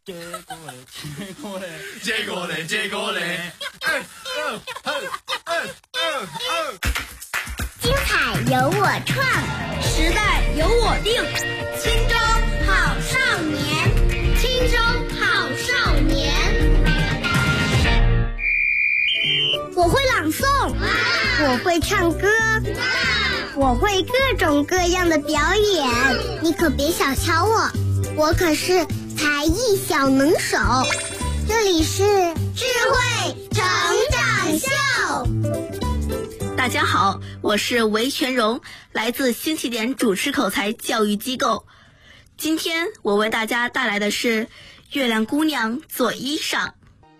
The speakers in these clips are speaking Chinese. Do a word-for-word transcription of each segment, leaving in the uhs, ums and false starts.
结果嘞，结果嘞， 结果嘞，结果嘞。 精彩由我创， 时代由我定。 青州好少年， 青州好少年。 我会朗诵，我会唱歌，我会各种各样的表演。你可别小瞧我，我可是才艺小能手。这里是智慧成长秀。 大家好，我是韦全荣，来自新起点主持口才教育机构。今天我为大家带来的是月亮姑娘做衣裳。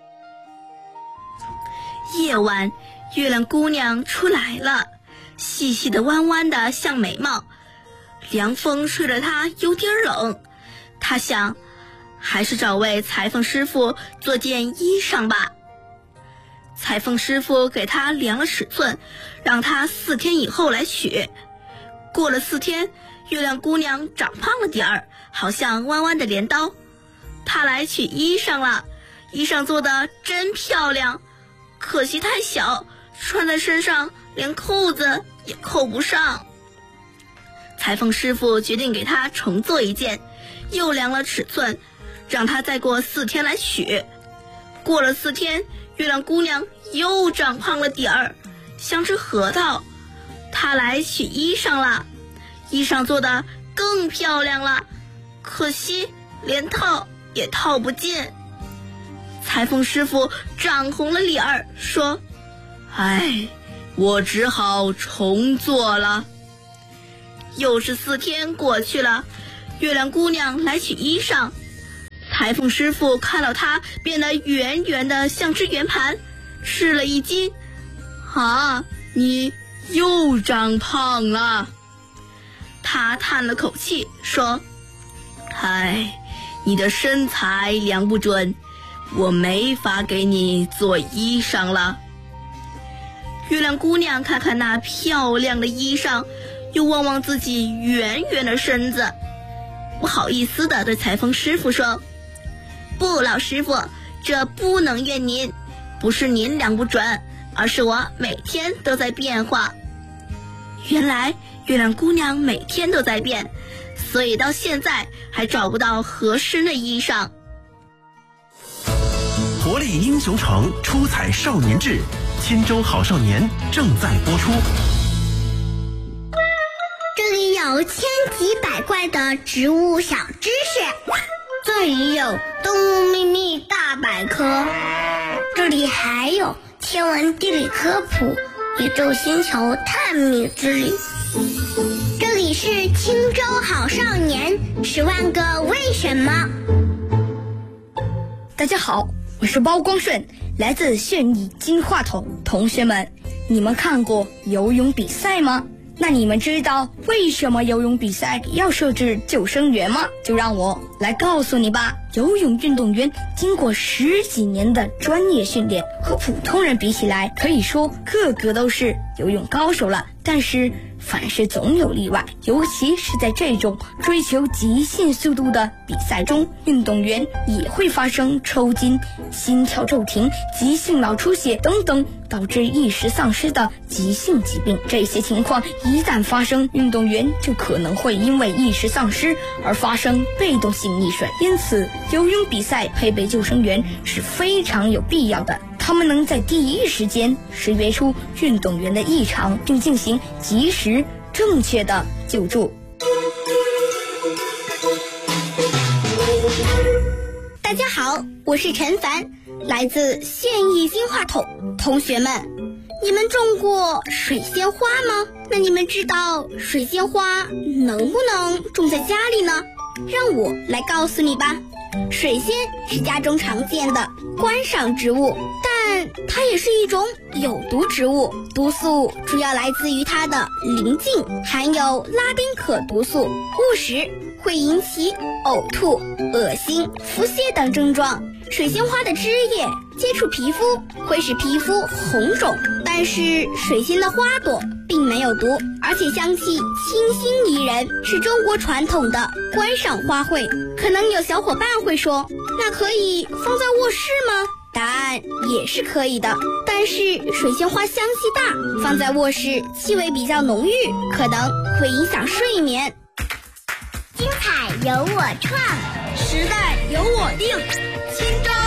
夜晚，月亮姑娘出来了，细细的弯弯的像眉毛，凉风吹着她有点冷。她想，还是找位裁缝师傅做件衣裳吧。裁缝师傅给她量了尺寸，让她四天以后来取。过了四天，月亮姑娘长胖了点儿，好像弯弯的镰刀。她来取衣裳了，衣裳做得真漂亮，可惜太小，穿在身上连扣子也扣不上。裁缝师傅决定给她重做一件，又量了尺寸，让她再过四天来取。过了四天，月亮姑娘又长胖了点儿，像只核桃。她来取衣裳了，衣裳做得更漂亮了，可惜连套也套不进。裁缝师傅涨红了脸儿，说：唉，我只好重做了。又是四天过去了，月亮姑娘来取衣裳。裁缝师傅看到她变得圆圆的像只圆盘，吃了一惊：啊，你又长胖了。他叹了口气说：唉，你的身材量不准，我没法给你做衣裳了。月亮姑娘看看那漂亮的衣裳，又望望自己圆圆的身子，不好意思地对裁缝师傅说：不，老师傅，这不能怨您，不是您量不准，而是我每天都在变化。原来月亮姑娘每天都在变，所以到现在还找不到合身的衣裳。 活力英雄城，出彩少年志，青州好少年正在播出。 这里有千奇百怪的植物小知识，这里有动物秘密大百科，这里还有天文地理科普、宇宙星球探秘之旅。这里是青州好少年，十万个为什么。 大家好，我是包光顺，来自炫艺金话筒。同学们，你们看过游泳比赛吗？那你们知道为什么游泳比赛要设置救生员吗？就让我来告诉你吧。游泳运动员经过十几年的专业训练，和普通人比起来，可以说个个都是游泳高手了。但是凡事总有例外，尤其是在这种追求极限速度的比赛中，运动员也会发生抽筋、心跳骤停、急性脑出血等等导致意识丧失的急性疾病。这些情况一旦发生，运动员就可能会因为意识丧失而发生被动性溺水。因此，游泳比赛配备救生员是非常有必要的。他们能在第一时间识别出运动员的异常，并进行及时正确的救助。 大家好，我是陈凡，来自现役金话筒。同学们，你们种过水仙花吗？那你们知道水仙花能不能种在家里呢？让我来告诉你吧。水仙是家中常见的观赏植物，但它也是一种有毒植物，毒素主要来自于它的鳞茎，含有拉丁可毒素，误食会引起呕吐、恶心、腹泻等症状。水仙花的枝叶接触皮肤会使皮肤红肿，但是水仙的花朵并没有毒，而且香气清新宜人，是中国传统的观赏花卉。 可能有小伙伴会说，那可以放在卧室吗？答案也是可以的，但是水仙花香气大，放在卧室气味比较浓郁，可能会影响睡眠。 精彩由我创， 时代由我定，今朝